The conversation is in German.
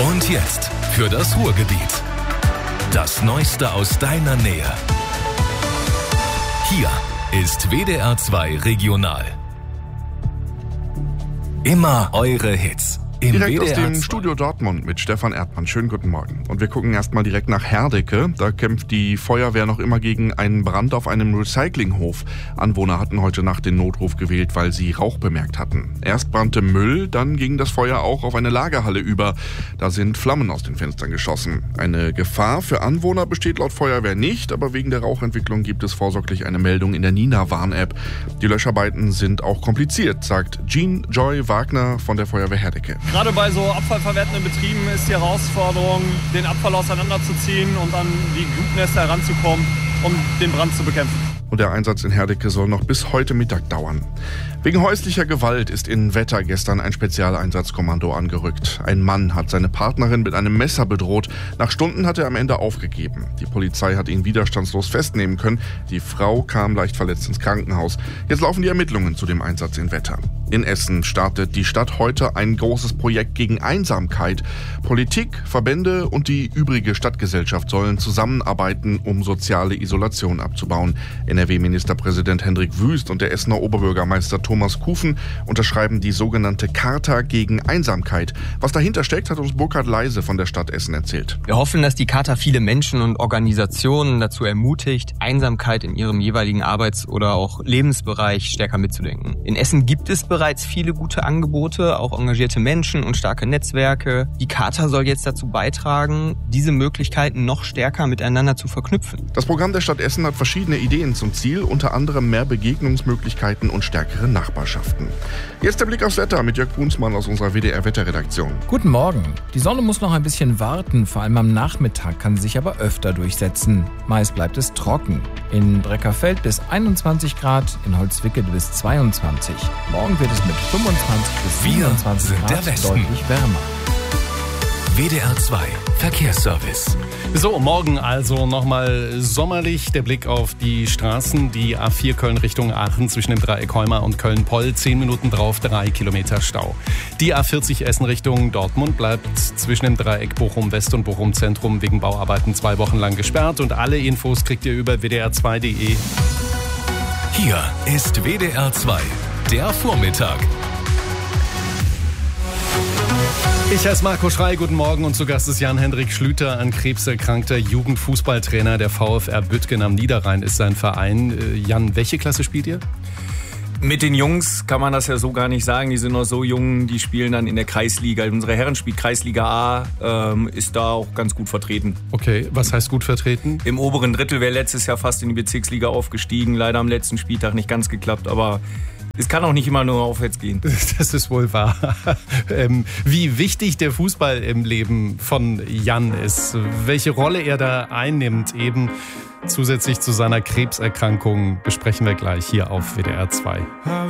Und jetzt für das Ruhrgebiet. Das Neueste aus deiner Nähe. Hier ist WDR 2 Regional. Immer eure Hits. Direkt aus dem Studio Dortmund mit Stefan Erdmann. Schönen guten Morgen. Und wir gucken erstmal direkt nach Herdecke. Da kämpft die Feuerwehr noch immer gegen einen Brand auf einem Recyclinghof. Anwohner hatten heute Nacht den Notruf gewählt, weil sie Rauch bemerkt hatten. Erst brannte Müll, dann ging das Feuer auch auf eine Lagerhalle über. Da sind Flammen aus den Fenstern geschossen. Eine Gefahr für Anwohner besteht laut Feuerwehr nicht, aber wegen der Rauchentwicklung gibt es vorsorglich eine Meldung in der Nina-Warn-App. Die Löscharbeiten sind auch kompliziert, sagt Jean Joy Wagner von der Feuerwehr Herdecke. Gerade bei so abfallverwertenden Betrieben ist die Herausforderung, den Abfall auseinanderzuziehen und an die Glutnester heranzukommen, um den Brand zu bekämpfen. Und der Einsatz in Herdecke soll noch bis heute Mittag dauern. Wegen häuslicher Gewalt ist in Wetter gestern ein Spezialeinsatzkommando angerückt. Ein Mann hat seine Partnerin mit einem Messer bedroht. Nach Stunden hat er am Ende aufgegeben. Die Polizei hat ihn widerstandslos festnehmen können. Die Frau kam leicht verletzt ins Krankenhaus. Jetzt laufen die Ermittlungen zu dem Einsatz in Wetter. In Essen startet die Stadt heute ein großes Projekt gegen Einsamkeit. Politik, Verbände und die übrige Stadtgesellschaft sollen zusammenarbeiten, um soziale Isolation abzubauen. NRW-Ministerpräsident Hendrik Wüst und der Essener Oberbürgermeister Thomas Kufen unterschreiben die sogenannte Charta gegen Einsamkeit. Was dahinter steckt, hat uns Burkhard Leise von der Stadt Essen erzählt. Wir hoffen, dass die Charta viele Menschen und Organisationen dazu ermutigt, Einsamkeit in ihrem jeweiligen Arbeits- oder auch Lebensbereich stärker mitzudenken. In Essen gibt es bereits viele gute Angebote, auch engagierte Menschen und starke Netzwerke. Die Charta soll jetzt dazu beitragen, diese Möglichkeiten noch stärker miteinander zu verknüpfen. Das Programm der Stadt Essen hat verschiedene Ideen zum Ziel, unter anderem mehr Begegnungsmöglichkeiten und stärkere Nachbarschaften. Jetzt der Blick aufs Wetter mit Jörg Brunsmann aus unserer WDR-Wetterredaktion. Guten Morgen. Die Sonne muss noch ein bisschen warten, vor allem am Nachmittag kann sie sich aber öfter durchsetzen. Meist bleibt es trocken. In Breckerfeld bis 21 Grad, in Holzwickede bis 22. Morgen wird es mit 25 bis 27 Grad deutlich wärmer. WDR 2 Verkehrsservice. So, morgen also nochmal sommerlich. Der Blick auf die Straßen. Die A4 Köln Richtung Aachen zwischen dem Dreieck Heuma und Köln-Poll. 10 Minuten drauf, 3 Kilometer Stau. Die A40 Essen Richtung Dortmund bleibt zwischen dem Dreieck Bochum-West und Bochum-Zentrum wegen Bauarbeiten 2 Wochen lang gesperrt. Und alle Infos kriegt ihr über wdr2.de. Hier ist WDR 2, der Vormittag. Ich heiße Marco Schrei, guten Morgen und zu Gast ist Jan-Hendrik Schlüter, ein krebserkrankter Jugendfußballtrainer. Der VfR Büttgen am Niederrhein ist sein Verein. Jan, welche Klasse spielt ihr? Mit den Jungs kann man das ja so gar nicht sagen. Die sind noch so jung, die spielen dann in der Kreisliga. Unsere Herren spielt Kreisliga A, ist da auch ganz gut vertreten. Okay, was heißt gut vertreten? Im oberen Drittel, wäre letztes Jahr fast in die Bezirksliga aufgestiegen. Leider am letzten Spieltag nicht ganz geklappt, aber es kann auch nicht immer nur aufwärts gehen. Das ist wohl wahr. Wie wichtig der Fußball im Leben von Jan ist, welche Rolle er da einnimmt, eben zusätzlich zu seiner Krebserkrankung, besprechen wir gleich hier auf WDR 2.